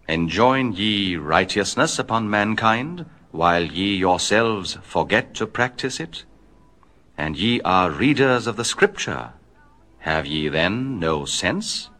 Enjoin ye righteousness upon mankind, while ye yourselves forget to practice it? And ye are readers of the Scripture. Have ye then no sense?